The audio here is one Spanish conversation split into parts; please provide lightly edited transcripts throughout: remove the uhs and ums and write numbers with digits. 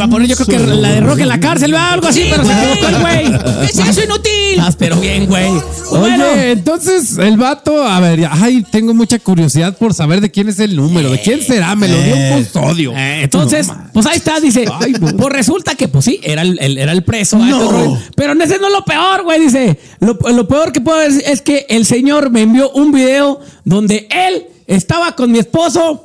Iba a poner yo creo que la de Rock en la cárcel, ¿verdad? Algo así, pero se equivocó el güey. ¿Qué es eso, inútil? Pero bien, güey. Bueno, Oye, entonces el vato, a ver, ay, tengo mucha curiosidad por saber de quién es el número, de quién será, me lo dio un custodio. entonces, pues ahí está, dice. Pues resulta que, pues sí, era el preso. No. Pero ese no es lo peor, güey, dice. Lo peor que puedo decir es que el señor me envió un video donde él estaba con mi esposo.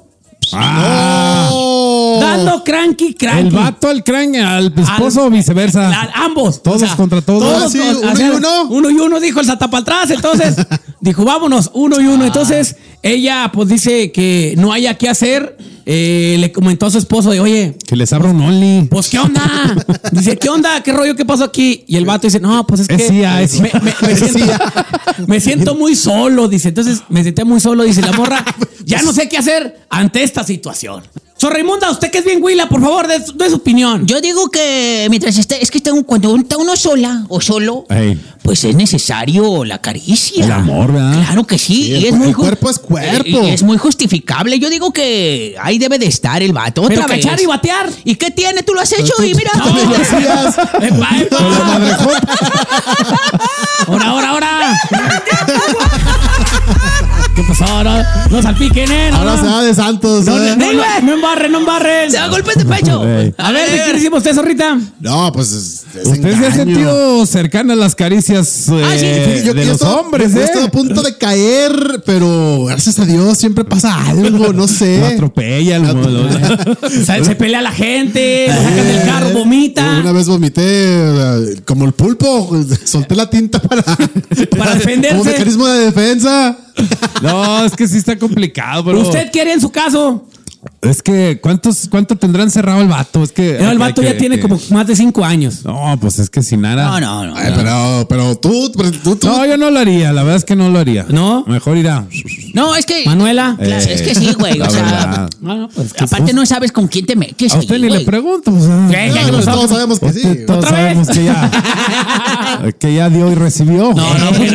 Dando cranky. El vato al esposo o viceversa. Ambos. Todos contra todos. Sí, uno y uno. 1 y 1, dijo el Zatapaltraz. Entonces, dijo, vámonos, 1 y 1. Entonces, ella, pues dice que no haya qué hacer. Le comentó a su esposo de, oye, Que les abra un only. pues, ¿qué onda? Dice, ¿qué onda? ¿Qué rollo? ¿Qué pasó aquí? Y el vato dice, no, pues es que me siento muy solo, dice. Entonces, me sentía muy solo, dice la morra. Ya no sé qué hacer ante esta situación. So, Raimunda, usted que es bien huila, por favor, de su opinión. Yo digo que mientras cuando está uno sola o solo, Ey. pues es necesario la caricia. El amor, ¿verdad? Claro que sí. Sí, y el cuerpo es cuerpo. Y es muy justificable. Yo digo que ahí debe de estar el vato. Pero Otra vez. cachar y batear. ¿Y qué tiene? Tú lo has hecho y mira. No. Lo hacías. Ahora. ¿Qué pasó? No salpiquen, Ahora se va de Santos. No embarren. Se da golpes de pecho. Ey. A ver, ¿qué decimos usted, zorrita? No, pues es Usted se ha engaño. sentido cercana a las caricias de los estaba- hombres, yo ¿eh? estaba a punto de caer, pero gracias a Dios siempre pasa algo, no sé. Lo atropella, Se pelea la gente, lo sacan del carro, vomita. Una vez vomité como el pulpo, solté la tinta para defenderse. como mecanismo de defensa. No, es que sí está complicado, bro. ¿Usted qué haría en su caso? Es que, ¿cuánto tendrá encerrado el vato? Es que. El vato ya tiene como más de 5 años. No, pues es que sin nada. No. Ay, pero tú. No, yo no lo haría, la verdad es que no lo haría. ¿No? Mejor irá. No, es que. Manuela. Es que sí, güey. La O sea, verdad. No, pues que aparte no sabes con quién te metes. A usted allí, ni güey. le pregunto. Pues, ¿Qué? No, pasó? todos sabemos que sí. todos ¿Otra sabemos vez? que ya dio y recibió. No.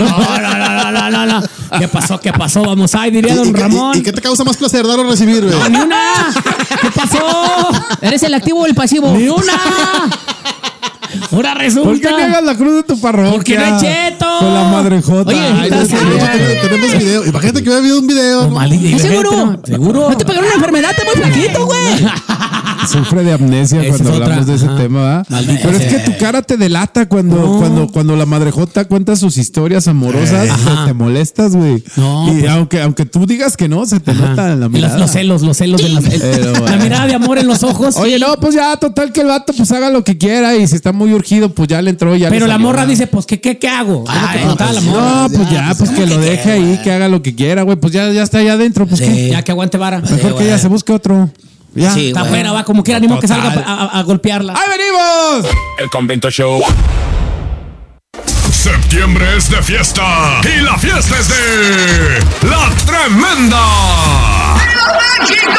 ¿Qué pasó? Vamos ahí, diría don Ramón. ¿Y qué te causa más placer, dar o recibir, güey? No, ni una. ¿Qué pasó? ¿Eres el activo o el pasivo? Ni una. Ahora resulta. ¿Por qué niegas la cruz de tu parroquia? Porque no es cheto. Con la madrejota. Oye, Ay, no, estás- Tenemos video. Imagínate que hubiera habido un video. ¿no? ¿Estás seguro? ¿Seguro? ¿No te pegaron una enfermedad? Te muy flaquito, güey. Sufre de amnesia Esa cuando es otra. hablamos de ese Ajá. tema, ¿verdad? Maldita Pero es sea. que tu cara te delata cuando la madrejota cuenta sus historias amorosas, te molestas, güey. No, y pues- aunque tú digas que no, se te nota en la mirada. Los celos de Pero, la bueno. mirada de amor en los ojos. Oye, no, pues ya, total que el vato pues haga lo que quiera y si está muy urgido, pues ya le entró, ya le Pero la salió, morra ¿no? dice, pues, ¿qué hago? Ay, Ay, no, pues, la morra. No, pues ya, pues que lo deje ahí, que haga lo que quiera, güey. Pues ya está allá adentro, pues ¿qué? Ya que aguante vara. Mejor que ella se busque otro. Ya. Sí, Está güey. afuera, va como quiera, ni modo que Total. salga a golpearla. ¡Ahí venimos! El Convento Show. Septiembre es de fiesta y la fiesta es de La Tremenda. ¡Viva México!